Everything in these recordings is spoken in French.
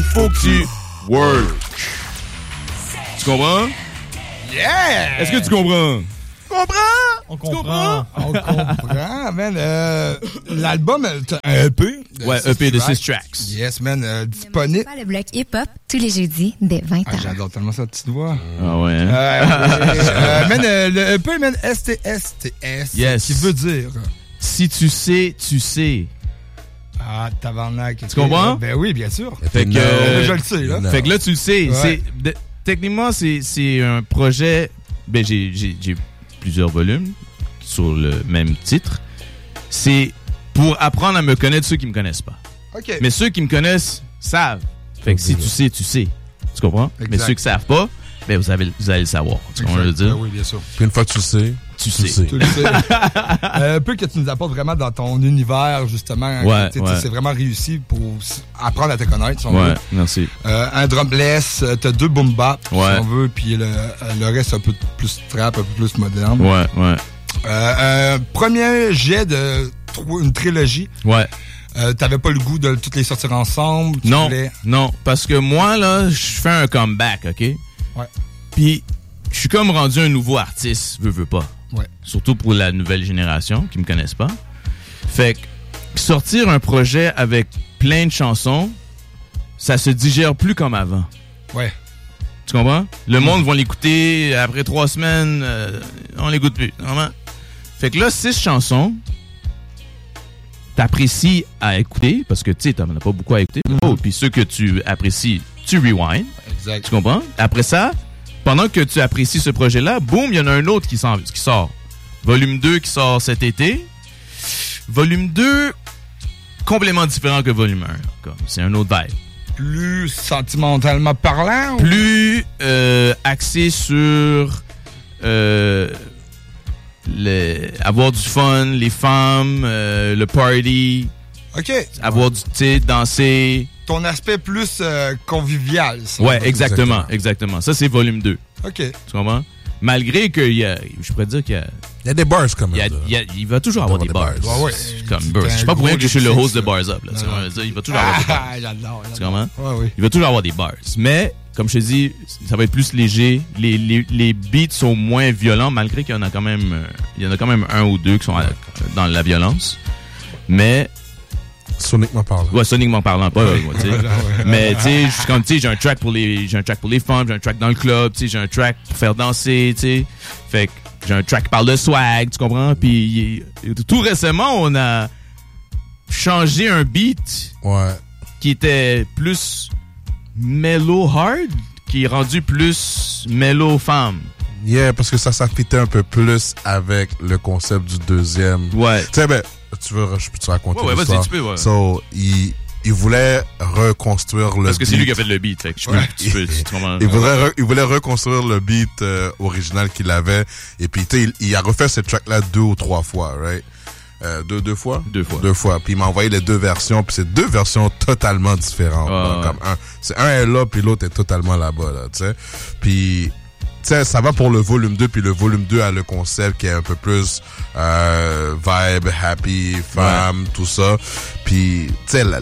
il faut que tu work. Tu comprends? Yeah! Est-ce que tu comprends? On comprend. On comprend, man. L'album, t'as un EP. Ouais, EP de 6 tracks. Yes, man. Disponible. Le bloc hip-hop, tous les jeudis, dès 20h. Ah, j'adore tellement ça, petite voix. Ah ouais, hein? Man, le EP, man, STS. Yes. Qui veut dire? Si tu sais, tu sais. Ah, tabarnak. Tu comprends? Ben oui, bien sûr. Fait que, je le sais, là. Fait que là, tu le sais. Ouais. Techniquement, c'est un projet... Ben, j'ai plusieurs volumes sur le même titre. C'est pour apprendre à me connaître ceux qui me connaissent pas. OK. Mais ceux qui me connaissent savent. Fait que si tu sais, tu sais. Tu comprends? Exact. Mais ceux qui savent pas, ben vous allez le savoir. Tu comprends ce que je veux dire? Ben oui, bien sûr. Puis une fois que tu le sais, tu sais. Tu le sais. Un peu que tu nous apportes vraiment dans ton univers, justement. Ouais, C'est vraiment réussi pour apprendre à te connaître, si on Ouais, veut. merci. Un drumless, t'as 2 boom bap, si Ouais. on veut, puis le reste un peu plus trap, un peu plus moderne. Ouais, ouais. Un premier jet de une trilogie. Ouais. T'avais pas le goût de toutes les sortir ensemble? Non, non, parce que moi, là, je fais un comeback, OK? Ouais. Puis, je suis comme rendu un nouveau artiste, veux pas. Ouais. Surtout pour la nouvelle génération qui me connaissent pas. Fait que sortir un projet avec plein de chansons, ça se digère plus comme avant. Ouais. Tu comprends? Le monde va l'écouter après 3 semaines, on l'écoute plus. Vraiment. Fait que là, 6 chansons, t'apprécies à écouter, parce que tu sais, t'en as pas beaucoup à écouter. Oh, puis ceux que tu apprécies, tu rewind. Exact. Tu comprends? Après ça, pendant que tu apprécies ce projet-là, boum, il y en a un autre qui sort. Volume 2 qui sort cet été. Volume 2, complètement différent que volume 1. Comme, c'est un autre vibe. Plus sentimentalement parlant? Plus axé sur avoir du fun, les femmes, le party. OK. Avoir du, tu sais, danser. Ton aspect plus convivial. Ouais, exactement. Ça, c'est volume 2. OK. Tu comprends? Malgré qu'il y a, je pourrais dire qu'il y a... il y a des bars quand même. Il va toujours avoir des bars. Ouais. Comme bars. Je sais pas pour rien que je suis le host de Bars Up. Là. Il va toujours avoir des bars. J'adore. Tu comprends? Ouais, oui. Il va toujours avoir des bars. Mais, comme je te dis, ça va être plus léger. Les beats sont moins violents, malgré qu'il y en a quand même, un ou deux qui sont dans la violence. Mais... Soniquement parlant. Ouais, soniquement parlant, pas moi, tu sais. Mais tu sais, comme tu sais, j'ai un track pour les femmes, j'ai un track dans le club, tu sais, j'ai un track pour faire danser, tu sais. Fait que j'ai un track qui parle de swag, tu comprends? Puis tout récemment, on a changé un beat qui était plus mellow hard, qui est rendu plus mellow femme. Yeah, parce que ça s'affitait un peu plus avec le concept du deuxième. Ouais. Tu sais, ben, je peux te raconter ouais, l'histoire. vas-y, tu peux, ouais. So, il voulait reconstruire le beat. Parce que c'est lui qui a fait le beat, fait que il voulait reconstruire le beat original qu'il avait. Et puis, tu sais, il a refait cette track-là 2 ou 3 fois, right? Deux fois. Puis il m'a envoyé les 2 versions, puis c'est 2 versions totalement différentes. Comme c'est un est là, puis l'autre est totalement là-bas, là, tu sais. Puis... T'sais, ça va pour le volume 2, puis le volume 2 a le concept qui est un peu plus vibe, happy, femme, tout ça. Puis, tu sais,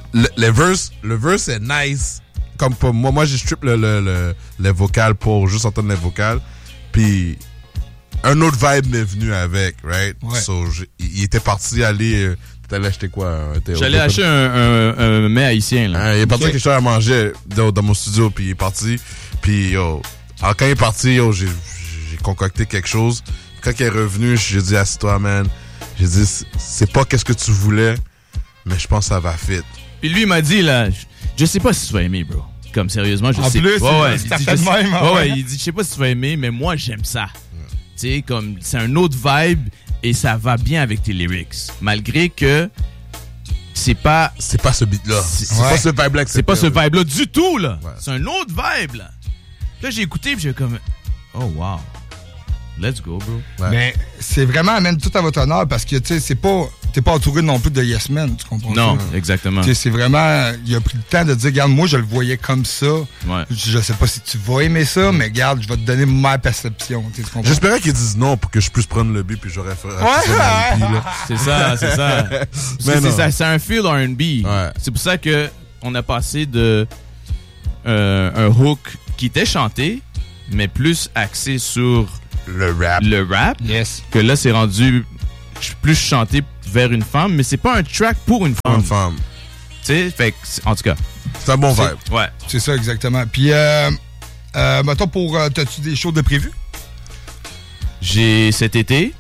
le verse est nice. Comme pour moi j'ai strip les vocales pour juste entendre les vocales. Puis, un autre vibe m'est venu avec, right? Ouais. So, il était parti aller... T'allais acheter quoi? J'allais acheter un mets haïtien, là. Il est parti quelque chose à manger dans mon studio, puis il est parti. Puis, yo... Alors, quand il est parti, j'ai concocté quelque chose. Quand il est revenu, j'ai dit, assis-toi, man. J'ai dit, c'est pas qu'est-ce que tu voulais, mais je pense que ça va fit. Puis lui, il m'a dit, là, je sais pas si tu vas aimer, bro. Comme, sérieusement, je sais pas. Il dit, je sais pas si tu vas aimer, mais moi, j'aime ça. Tu sais, comme, c'est un autre vibe et ça va bien avec tes lyrics. Malgré que c'est pas ce beat-là. C'est pas ce vibe-là. C'est pas ce vibe-là du tout, là. Ouais. C'est un autre vibe, là. Là, j'ai écouté et j'ai comme... Oh, wow. Let's go, bro. Ouais. Mais c'est vraiment amène tout à votre honneur parce que, tu sais, t'es pas entouré non plus de Yes Men, tu comprends? Non, exactement. Tu sais, c'est vraiment... Il a pris le temps de dire, regarde, moi, je le voyais comme ça. Ouais. Je sais pas si tu vas aimer ça, mais regarde, je vais te donner ma perception. Tu comprends? J'espérais qu'ils disent non pour que je puisse prendre le beat puis j'aurais fait... C'est ça. C'est un feel R&B. Ouais. C'est pour ça que on a passé de... un hook qui était chanté, mais plus axé sur le rap. Yes. Que là, c'est rendu plus chanté vers une femme, mais c'est pas un track pour une femme. Tu sais, fait que, en tout cas. C'est un bon vibe. Ouais. C'est ça, exactement. Puis, mettons, t'as-tu des shows de prévu? J'ai cet été.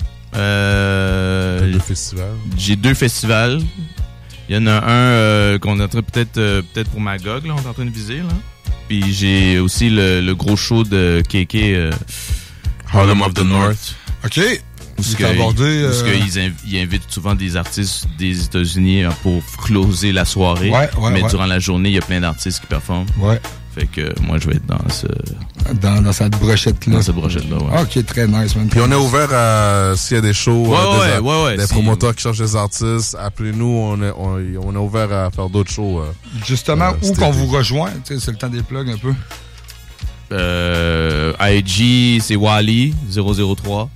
Deux festivals. J'ai 2 festivals. Il y en a un qu'on est en train peut-être pour Magog, là, on est en train de viser, là. Puis j'ai aussi le gros show de KK, Harlem of the North. OK. Où ils invitent souvent des artistes des États-Unis pour closer la soirée. Mais durant la journée, il y a plein d'artistes qui performent. Ouais. Fait que moi, je vais être dans cette brochette-là. Dans cette brochette-là, ouais. OK, très nice, man. Puis on est ouvert à s'il y a des shows, des promoteurs qui cherchent des artistes, appelez-nous, on est ouvert à faire d'autres shows. Justement, où qu'on vous rejoint? C'est le temps des plugs un peu. IG, c'est Wally 003.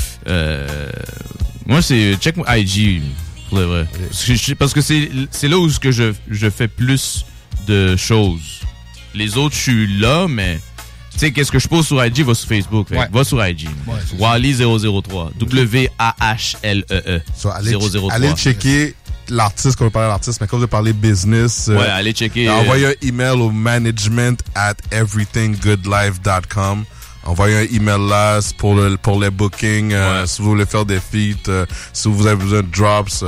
Moi, c'est check IG pour le vrai. Parce que c'est là où je fais plus de choses. Les autres, je suis là, mais tu sais, qu'est-ce que je pose sur IG va sur Facebook. Va sur IG. Wally 003. WAHLEE. 003. Allez checker l'artiste, quand on parle d'artiste, mais quand vous parlez business, allez checker. Envoyez un email au management@everythinggoodlife.com. Envoyez un email là pour les bookings, si vous voulez faire des feats, si vous avez besoin de drops,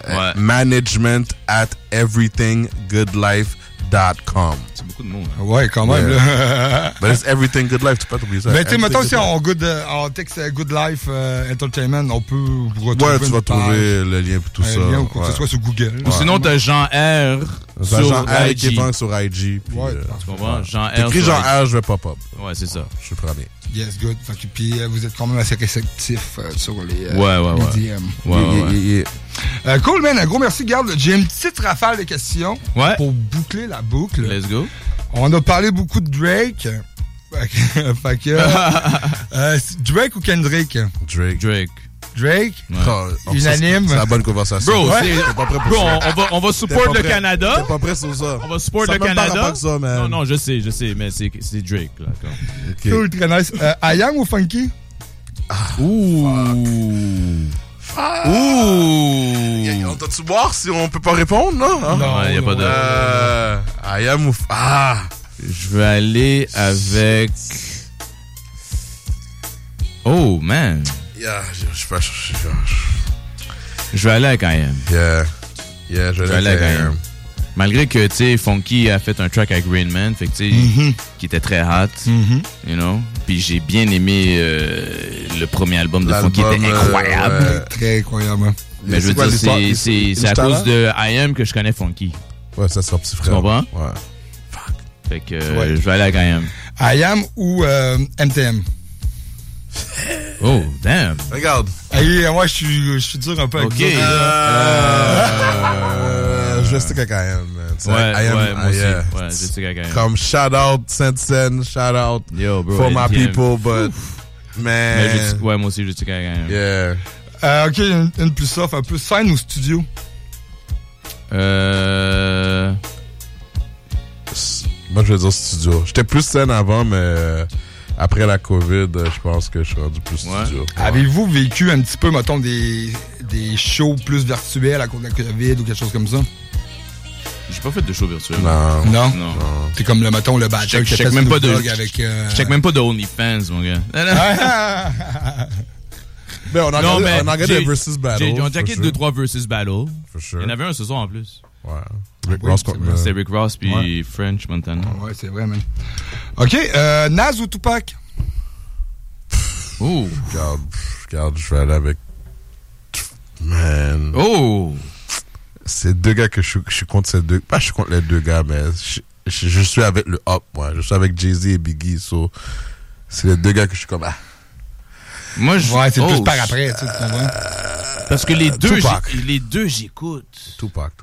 management@everythinggoodlife.com. C'est beaucoup de mots. Hein. Ouais, quand même. Là. Ben, c'est Everything Good Life, tu peux pas t'oublier ça. Ben, tu sais, mettons, si on texte Good Life Entertainment, on peut vous retrouver. Ouais, tu vas trouver le lien pour tout ça. Lien ou quoi que ce soit sur Google. Ou sinon, t'as Jean R. Jean R qui est funk sur IG. Puis, tu comprends? Jean R. T'écris Jean R, je vais pop-up. Ouais, c'est ça. Je suis premier. Yes, good. Puis vous êtes quand même assez réceptif sur les DM. Cool, man. Un gros merci. Garde, j'ai une petite rafale de questions pour boucler la boucle. Let's go. On a parlé beaucoup de Drake. Drake ou Kendrick? Drake. Drake? Unanime? C'est la bonne conversation. Bro, on va support le Canada. T'es pas prêt sur ça. On va support le Canada. Ça, man. Non, je sais, mais c'est Drake, là. Okay. Cool, très nice. IAM ou Funky? Ouh. On doit-tu voir si on peut pas répondre, non? Non, il n'y a pas de... IAM ou... Je vais aller avec... Oh, man. Je vais aller avec IAM. Je vais aller avec IAM. Malgré que, tu sais, Funky a fait un track avec Rain Man, fait que, tu sais, qui était très hot, you know. Puis j'ai bien aimé le premier album de Funky, était incroyable. Très incroyable. Mais je veux dire, c'est à cause de IAM que je connais Funky. Ouais, ça sera petit frère. Tu comprends? Ouais. Fuck. Fait que je vais aller avec IAM. IAM ou MTM? Oh, damn. Regarde. Hey, moi, je suis dur un peu avec ça. Je stick avec IAM, man. Moi aussi. Ouais, je stick avec IAM. Comme shout out Saint-Sen, shout out for my people, but man. Moi aussi, je stick avec IAM. Yeah. OK, une plus soft, un peu scène ou studio? Moi, je vais dire studio. J'étais plus scène avant, mais après la COVID, je pense que je suis rendu plus studio. Avez-vous vécu un petit peu, mettons, des shows plus virtuels à cause de la COVID ou quelque chose comme ça? J'ai pas fait de show virtuel. Non. C'est comme le battle qui a fait même pas de avec... Je check même pas de OnlyFans, mon gars. Mais on a regardé des versus battle. On a checké 2-3 versus battle. For sure. Il y en avait un ce soir en plus. Ouais. Rick Ross c'était Rick Ross puis French Montana. Ouais, c'est vrai, man. OK, Nas ou Tupac? Oh. Regarde, je vais aller avec... Man. Oh. C'est deux gars que je suis contre ces deux... Pas je suis contre les deux gars, mais je suis avec le Up, moi. Je suis avec Jay-Z et Biggie, so... C'est les deux gars que je suis comme... Moi, c'est plus par après, tu comprends? Parce que les deux, j'écoute. Tupac.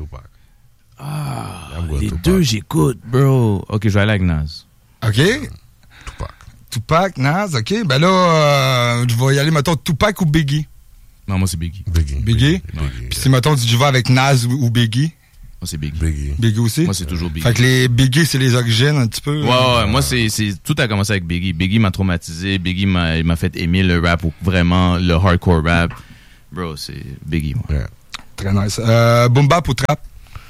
Les deux, j'écoute, bro. OK, je vais aller avec Nas. OK. Tupac, Nas, OK. Ben là, je vais y aller, mettons, Tupac ou Biggie? Non, moi, c'est Biggie. Biggie? Puis si, mettons, je vais avec Nas ou Biggie? Moi, c'est Biggie. Biggie aussi? Moi, c'est toujours Biggie. Fait que les Biggie, c'est les origines un petit peu. Ouais, moi, c'est tout a commencé avec Biggie. Biggie m'a traumatisé. Biggie m'a fait aimer le rap, ou vraiment le hardcore rap. Bro, c'est Biggie, moi. Yeah. Très nice. Boom bap ou trap?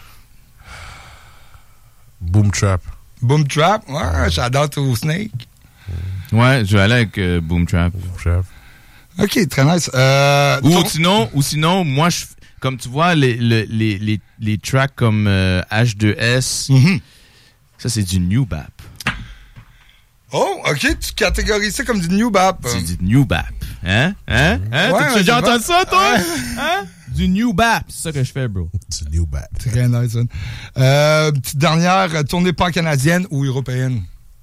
Boom trap. Boom trap? Ouais, shout-out au Snake. Ouais, je vais aller avec Boom trap. Boom trap. OK, très nice. Ou sinon, moi, comme tu vois, les tracks comme H2S, ça, c'est du new bap. Oh, OK, tu catégorises ça comme du new bap. C'est du new bap. Hein? Ouais, T'as déjà entendu ça, toi? Hein? Du new bap. C'est ça que je fais, bro. C'est new bap. C'est très nice, man. Petite dernière, tournée pan-canadienne ou européenne?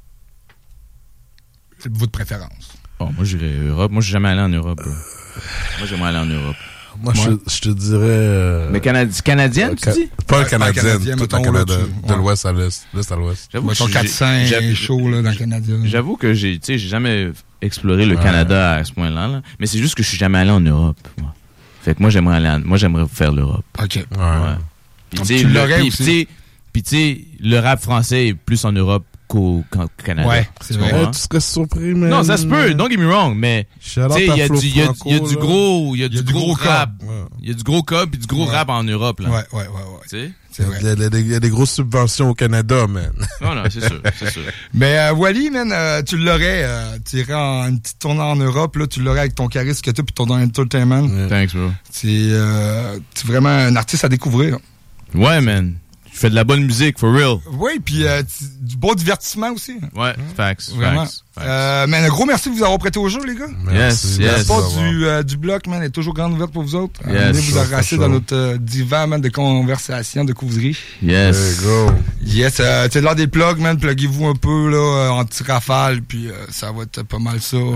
C'est votre préférence. Oh, moi, j'irais Europe. Moi, je suis jamais allé en Europe, bro. Moi, j'aimerais aller en Europe. Moi, je te dirais... Mais canadienne, tu dis? Pas canadienne, tout en Canada. De l'ouest à l'est. L'est à l'ouest. J'avoue que 4-5 chaud, là, dans le Canadien. J'avoue que j'ai jamais exploré le Canada à ce point-là, là. Mais c'est juste que je suis jamais allé en Europe, moi. Fait que moi, j'aimerais faire l'Europe. OK. Ouais. Puis, tu sais, le rap français est plus en Europe qu'au Canada. Ouais, c'est vrai. Tu serais surpris, mais... Non, ça se peut, don't get me wrong, mais tu sais, il y a du gros rap. Il y a du gros cob et du gros rap en Europe, là. Ouais. Tu sais? C'est vrai. Il y a des grosses subventions au Canada, man. Non, c'est sûr. Mais Wally, man, tu l'aurais, tu irais en une petite tournée en Europe, là, tu l'aurais avec ton charisme que tu as puis ton entertainment. Yeah. Thanks, bro. C'est vraiment un artiste à découvrir. Ouais, man. Je fais de la bonne musique, for real. Oui, puis du bon divertissement aussi. Ouais, facts. Vraiment. Mais un gros merci de vous avoir prêté au jeu, les gars. Yes. La porte du bloc, man, est toujours grande ouverte pour vous autres. Venez vous arracher dans notre divan, man, de conversation, de causerie. Yes. Go. Yes, c'est l'heure des plugs, man. Pluguez-vous un peu, là, en petit rafale, puis ça va être pas mal ça.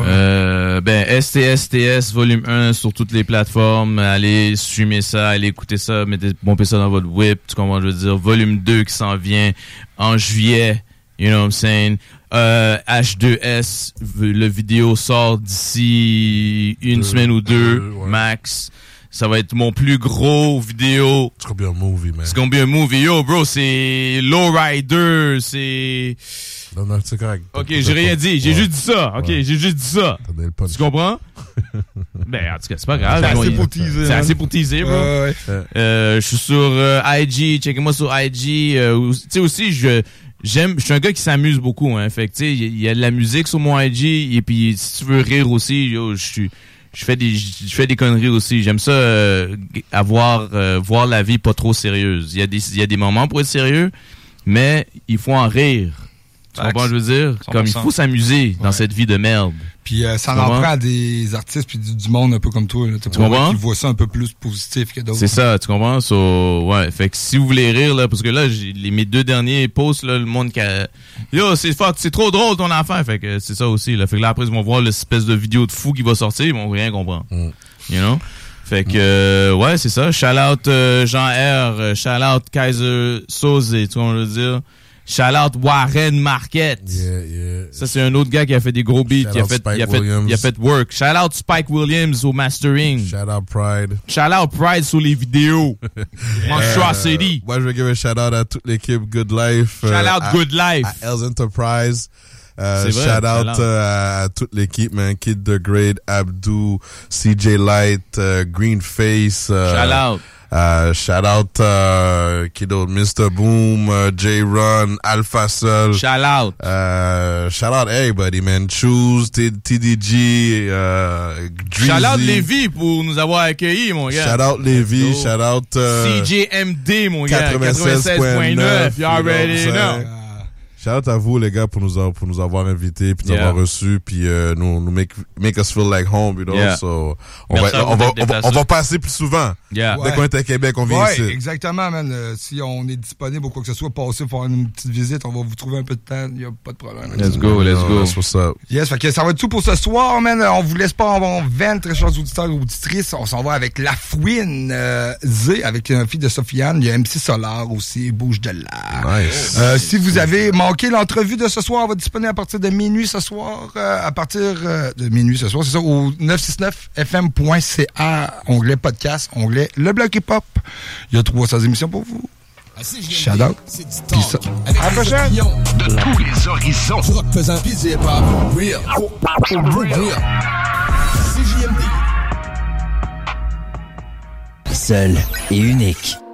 STS volume 1 sur toutes les plateformes. Allez streamer ça, allez écouter ça, pompez ça dans votre whip, tu comprends, je veux dire. Volume 2 qui s'en vient en juillet, you know what I'm saying. H2S, le vidéo sort d'ici une semaine ou deux, max. Ça va être mon plus gros vidéo. It's gonna be a movie, man. It's gonna be a movie. Yo, bro, c'est Lowrider, c'est... Non, c'est correct. Ok, j'ai rien dit. J'ai juste dit ça. Ok, j'ai juste dit ça. Tu comprends? Ben, en tout cas, c'est pas grave. C'est assez pour teaser. C'est assez pour teaser, bro. Je suis sur IG. Checkez-moi sur IG. Tu sais aussi, je suis un gars qui s'amuse beaucoup, hein. Fait que, tu sais, il y a de la musique sur mon IG. Et puis, si tu veux rire aussi, yo, je fais des conneries aussi. J'aime ça, voir la vie pas trop sérieuse. Il y a des moments pour être sérieux, mais il faut en rire. Tu comprends ce que je veux dire? 100%. Comme il faut s'amuser dans cette vie de merde. Puis ça en prend à des artistes puis du monde un peu comme toi. Là. Tu comprends? Qui voient ça un peu plus positif que d'autres. C'est ça, tu comprends? Ouais. Fait que si vous voulez rire, là, parce que là, mes 2 derniers posts, là, le monde qui a... Yo, c'est trop drôle ton enfant. Fait que c'est ça aussi. Là. Fait que là, après, ils vont voir l'espèce de vidéo de fou qui va sortir, ils vont rien comprendre. You know? Fait que, ouais, c'est ça. Shout out Jean R, shout out Kaiser Soze, tu vois, on veut dire. Shout out Warren Market. Yeah. Ça, c'est un autre gah qui a fait des gros beats. Il a fait work. Shout out Spike Williams au mastering. Shout out Pride. Shout out Pride sur les vidéos. Monstrosity. Moi, je vais give un shout out à toute l'équipe Good Life. Shout out Good Life. À Hells Enterprise. Shout out à toute l'équipe, man. Kid the Great, Abdou, CJ Light, Greenface. Shout out. Shout out, Kiddo, Mr. Boom, J-Run, Alpha Sol. Shout out. Shout out everybody, man. Choose, TDG, Drizzy. Shout out Lévi pour nous avoir accueillis, mon gars. Shout out Lévi, shout out, CJMD, mon gars. 96.9. You already know. Shout out à vous, les gars, pour nous avoir invités, puis nous avoir reçus, puis nous make us feel like home, you know. So, on va passer plus souvent. Dès qu'on est à Québec, on vient ici. Exactement, man. Si on est disponible ou quoi que ce soit, passer pour faire une petite visite, on va vous trouver un peu de temps. Il n'y a pas de problème. Let's go. That's what's up. Yes, fait que ça va être tout pour ce soir, man. On vous laisse pas en vente, très chers auditeurs et auditrices. On s'en va avec La Fouine Z, avec une fille de Sofiane. Il y a MC Solar aussi, Bouge de là. Nice. Si vous avez manqué l'entrevue de ce soir, elle va être disponible à partir de minuit ce soir. À partir de minuit ce soir, c'est ça, au 969fm.ca, onglet podcast, onglet Le Bloc Hip Hop. Il y a 300 émissions pour vous. Shout out. Peace out. À la prochaine. De tous les horizons. Du rock pesant pis du hip-hop. Real. Real. CJMD. Seul et unique.